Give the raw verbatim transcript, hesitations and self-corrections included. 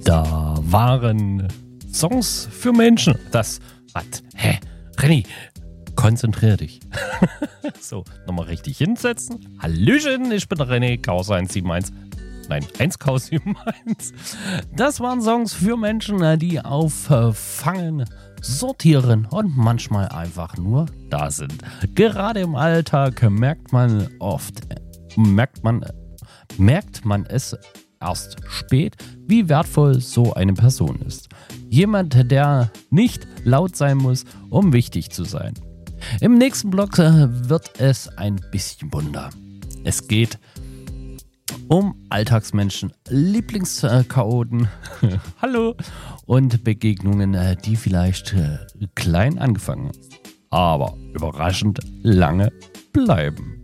Da waren Songs für Menschen. Das, was? Hä? Renny, konzentrier dich. So, nochmal richtig hinsetzen. Hallöchen, ich bin René, Chaos eins sieben eins. Nein, eins Chaos sieben eins. Das waren Songs für Menschen, die auffangen, sortieren und manchmal einfach nur da sind. Gerade im Alltag merkt man oft, merkt man, merkt man es erst spät, wie wertvoll so eine Person ist. Jemand, der nicht laut sein muss, um wichtig zu sein. Im nächsten Blog wird es ein bisschen bunter. Es geht um Alltagsmenschen, Lieblingschaoten, hallo, und Begegnungen, die vielleicht klein angefangen, aber überraschend lange bleiben.